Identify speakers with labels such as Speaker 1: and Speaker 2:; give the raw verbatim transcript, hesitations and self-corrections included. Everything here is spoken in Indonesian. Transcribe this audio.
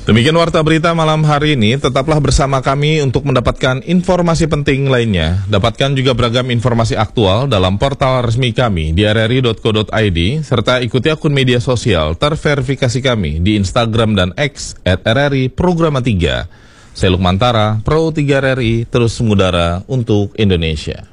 Speaker 1: Demikian Warta Berita malam hari ini. Tetaplah bersama kami untuk mendapatkan informasi penting lainnya. Dapatkan juga beragam informasi aktual dalam portal resmi kami di r r i dot co dot i d serta ikuti akun media sosial terverifikasi kami di Instagram dan X at r r i programa tiga. Saya Lukman Tara, Pro tiga R R I, terus mengudara untuk Indonesia.